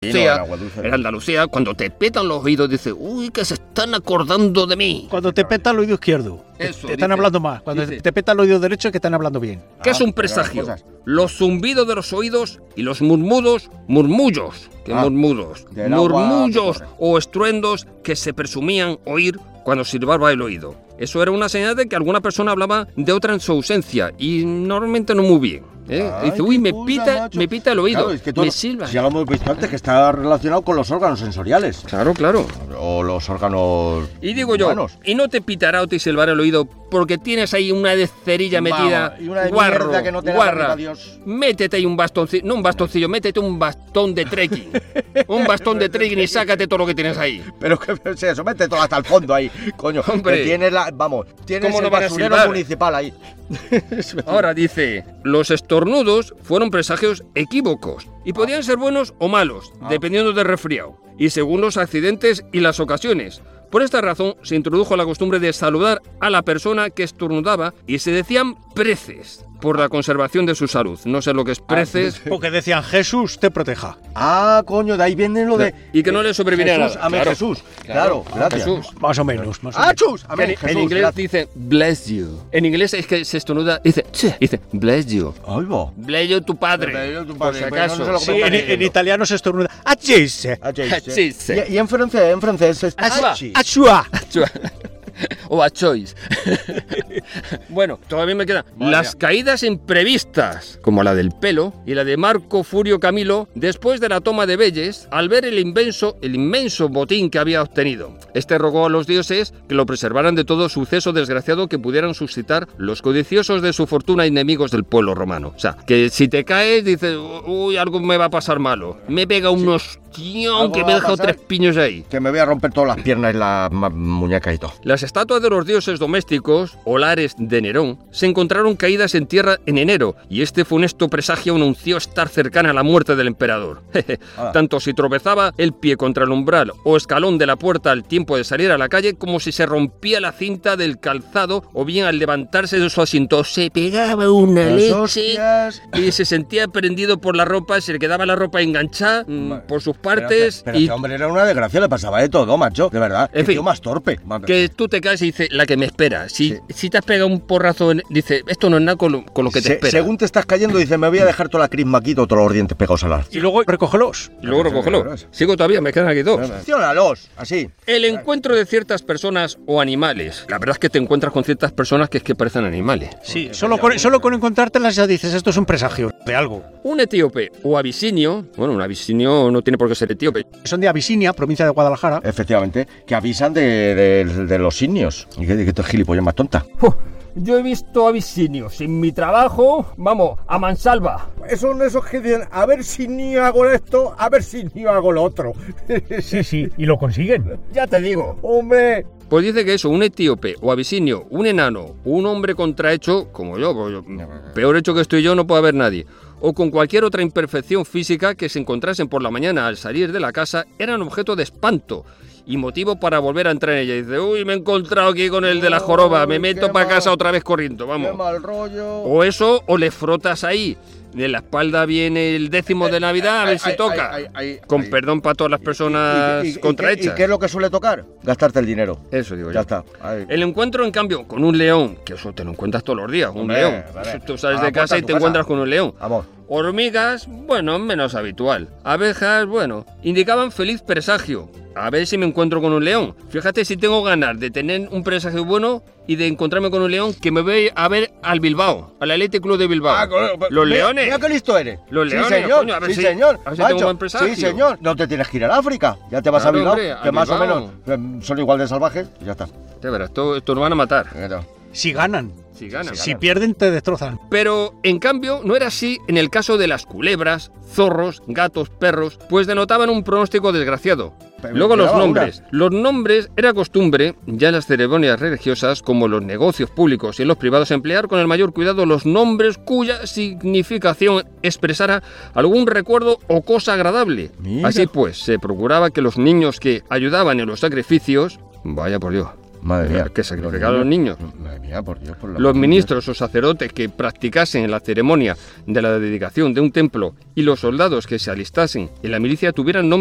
En Andalucía, cuando te petan los oídos, dices, uy, que se están acordando de mí. Cuando te peta el oído izquierdo, te están hablando más. Cuando te peta el oído derecho, es que están hablando bien. ¿Qué es un presagio? Los zumbidos de los oídos y los murmullos. ¿Qué murmullos? Murmullos o estruendos que se presumían oír cuando silbaba el oído. Eso era una señal de que alguna persona hablaba de otra en su ausencia y normalmente no muy bien. Dice, uy, me pita el oído, claro, es que me silba. Ya lo hemos visto antes, que está relacionado con los órganos sensoriales. Claro. O los órganos Y digo yo, humanos. y no te pitará o te silbará el oído porque tienes ahí una de cerilla metida. Y una de guarro, mierda que no te guarra. da Dios. Métete ahí un bastoncillo, no un bastoncillo, métete un bastón de trekking. Un bastón de trekking y sácate todo lo que tienes ahí. Pero que es eso, mete todo hasta el fondo ahí, coño. Hombre. Que tienes ¿Cómo el no van a basurero silbar? municipal ahí. Ahora dice, los estornudos fueron presagios equívocos y podían ser buenos o malos, dependiendo del resfriado y según los accidentes y las ocasiones. Por esta razón se introdujo la costumbre de saludar a la persona que estornudaba y se decían preces por la conservación de su salud. No sé lo que es preces. Porque decían, Jesús te proteja. Coño, de ahí viene lo de... Y que no le sobreviniera Jesús, nada. amén, Jesús. Claro, gracias. Jesús. Más o menos. ¡Achus! Amén, En Jesús, inglés gracias. dice bless you. En inglés es que se estornuda, dice bless you. Ay, va. Bless you tu padre. Bless you tu Por padre, si pero no acaso. se lo Sí, comentan en italiano se estornuda. ¡Achise! Achis. Y en francés es achis. ¡Achua! O a choice. Bueno, todavía me quedan las caídas imprevistas, como la del pelo y la de Marco Furio Camilo después de la toma de Vélez, al ver el inmenso botín que había obtenido. Este rogó a los dioses que lo preservaran de todo suceso desgraciado que pudieran suscitar los codiciosos de su fortuna y enemigos del pueblo romano. O sea, que si te caes, dices, uy, algo me va a pasar malo. Me pega unos tío, que me he dejado 3 piños ahí. Que me voy a romper todas las piernas y la muñeca y todo. Las estatuas de los dioses domésticos, Olares de Nerón, se encontraron caídas en tierra en enero, y este funesto presagio anunció estar cercana a la muerte del emperador. Tanto si tropezaba el pie contra el umbral o escalón de la puerta al tiempo de salir a la calle, como si se rompía la cinta del calzado, o bien al levantarse de su asiento se pegaba una leche y se sentía prendido por la ropa, se le quedaba la ropa enganchada por sus partes. Pero este hombre era una desgracia, le pasaba de todo, macho, de verdad. En fin, tío más torpe. Que tú te caes y dices, la que me espera. Si te has pegado un porrazo, dice, esto no es nada con lo que te espera. Según te estás cayendo, dice, me voy a dejar toda la crisma aquí, todos los dientes pegados a la... Y luego recógelos. Y luego recógelos. Sigo todavía, me quedan aquí 2. Acciónalos, así. El encuentro de ciertas personas o animales. La verdad es que te encuentras con ciertas personas que es que parecen animales. Sí, solo con encontrártelas ya dices, esto es un presagio de algo. Un etíope o abisinio, bueno, un abisinio no tiene por qué ser etíope. Son de Abisinia, provincia de Guadalajara. Efectivamente, que avisan de los simios. ¿Y qué te gilipollas más tonta? Yo he visto abisinios en mi trabajo, vamos, a mansalva. Son esos que dicen, a ver si ni hago esto, a ver si ni hago lo otro. Sí, y lo consiguen. Ya te digo. ¡Hombre! Pues dice que eso, un etíope o abisinio, un enano, un hombre contrahecho, como yo, peor hecho que estoy yo no puede haber nadie, o con cualquier otra imperfección física que se encontrasen por la mañana al salir de la casa, eran objeto de espanto y motivo para volver a entrar en ella. Y dice, uy, me he encontrado aquí con el de la joroba, me meto para casa otra vez corriendo, vamos. ¡Qué mal rollo! O eso, o le frotas ahí. De la espalda viene el 10º de Navidad, a ver si toca. Con perdón para todas las personas contrahechas. ¿Y qué es lo que suele tocar? Gastarte el dinero. Eso digo yo. Ya está. El encuentro, en cambio, con un león, que eso te lo encuentras todos los días, un león. Tú sales de casa y te encuentras con un león. Vamos. Hormigas, bueno, menos habitual. Abejas, bueno, indicaban feliz presagio. A ver si me encuentro con un león. Fíjate si tengo ganas de tener un presagio bueno y de encontrarme con un león, que me voy a ver al Bilbao, al Athletic Club de Bilbao. Los leones. Mira qué listo eres. Los leones, sí, señor. coño, a ver sí, señor. A ver si tengo un buen presagio. Sí, señor. No te tienes que ir al África. Ya te vas a Bilbao, hombre, que más Bilbao. o menos son igual de salvajes. Y ya está. Ya verás, esto nos van a matar. Si ganan. Si ganan. Si pierden, te destrozan. Pero, en cambio, no era así en el caso de las culebras, zorros, gatos, perros, pues denotaban un pronóstico desgraciado. Luego los nombres. Los nombres era costumbre, ya en las ceremonias religiosas, como en los negocios públicos y en los privados, emplear con el mayor cuidado los nombres cuya significación expresara algún recuerdo o cosa agradable. Mira. Así pues, se procuraba que los niños que ayudaban en los sacrificios, vaya por Dios, Madre mía. Que sacrificaban a los niños. Madre mía, por Dios. Los ministros o sacerdotes que practicasen la ceremonia de la dedicación de un templo y los soldados que se alistasen en la milicia tuvieran nombre